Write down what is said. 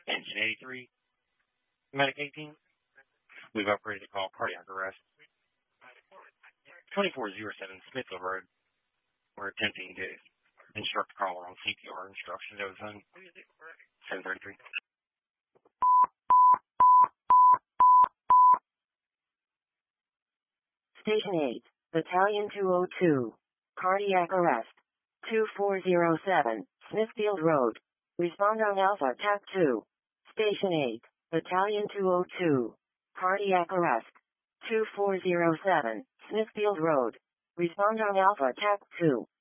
Engine 83. Medic 18. We've operated a call cardiac arrest. 2407 Smithfield Road. We're attempting to instruct the caller on CPR instructions over the phone. 733. Station 8, Battalion 202. Cardiac arrest. 2407, Smithfield Road. Respond on Alpha TAC 2. Station 8, Battalion 202. Cardiac arrest. 2407, Smithfield Road. Respond on Alpha TAC 2.